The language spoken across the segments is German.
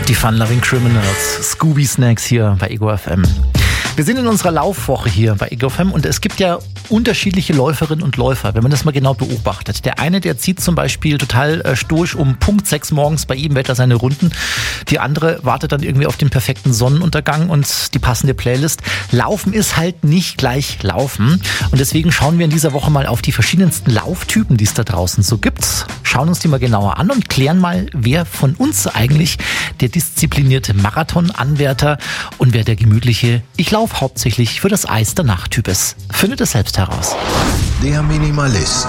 Die Fun-Loving Criminals, Scooby Snacks hier bei Ego FM. Wir sind in unserer Laufwoche hier bei Ego FM und es gibt ja unterschiedliche Läuferinnen und Läufer, wenn man das mal genau beobachtet. Der eine, der zieht zum Beispiel total stoisch um Punkt 6 morgens bei jedem Wetter seine Runden. Die andere wartet dann irgendwie auf den perfekten Sonnenuntergang und die passende Playlist. Laufen ist halt nicht gleich Laufen und deswegen schauen wir in dieser Woche mal auf die verschiedensten Lauftypen, die es da draußen so gibt. Schauen uns die mal genauer an und klären mal, wer von uns eigentlich der disziplinierte Marathon-Anwärter und wer der gemütliche Ich laufe hauptsächlich für das Eis der Nacht-Typ ist. Findet es selbst heraus. Der Minimalist.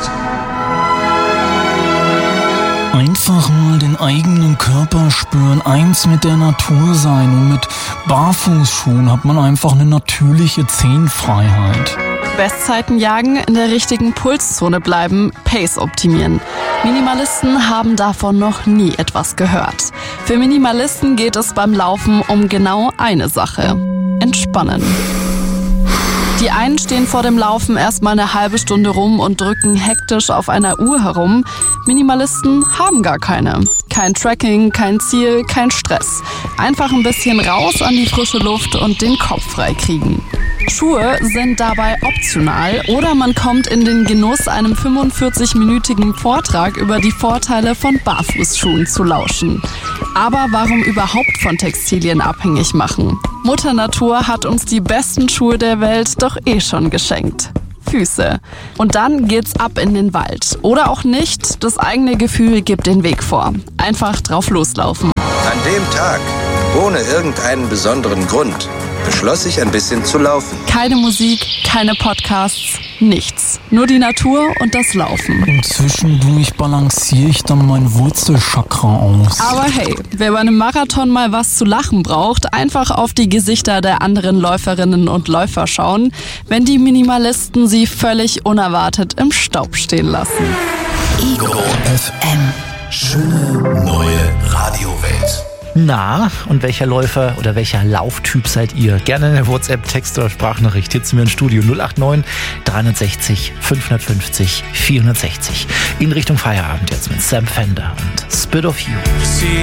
Einfach mal den eigenen Körper spüren, eins mit der Natur sein und mit Barfußschuhen hat man einfach eine natürliche Zehenfreiheit. Bestzeiten jagen, in der richtigen Pulszone bleiben, Pace optimieren. Minimalisten haben davon noch nie etwas gehört. Für Minimalisten geht es beim Laufen um genau eine Sache: Entspannen. Die einen stehen vor dem Laufen erstmal eine halbe Stunde rum und drücken hektisch auf einer Uhr herum. Minimalisten haben gar keine. Kein Tracking, kein Ziel, kein Stress. Einfach ein bisschen raus an die frische Luft und den Kopf frei kriegen. Schuhe sind dabei optional oder man kommt in den Genuss, einem 45-minütigen Vortrag über die Vorteile von Barfußschuhen zu lauschen. Aber warum überhaupt von Textilien abhängig machen? Mutter Natur hat uns die besten Schuhe der Welt doch schon geschenkt. Füße. Und dann geht's ab in den Wald. Oder auch nicht, das eigene Gefühl gibt den Weg vor. Einfach drauf loslaufen. An dem Tag, ohne irgendeinen besonderen Grund, beschloss ich ein bisschen zu laufen. Keine Musik, keine Podcasts, nichts. Nur die Natur und das Laufen. Und zwischendurch balanciere ich dann mein Wurzelchakra aus. Aber hey, wer bei einem Marathon mal was zu lachen braucht, einfach auf die Gesichter der anderen Läuferinnen und Läufer schauen, wenn die Minimalisten sie völlig unerwartet im Staub stehen lassen. Ego FM. Schöne neue Radiowelt. Na, und welcher Läufer oder welcher Lauftyp seid ihr? Gerne eine WhatsApp, Text oder Sprachnachricht hier zu mir ins Studio 089 360 550 460. In Richtung Feierabend jetzt mit Sam Fender und Spirit of You.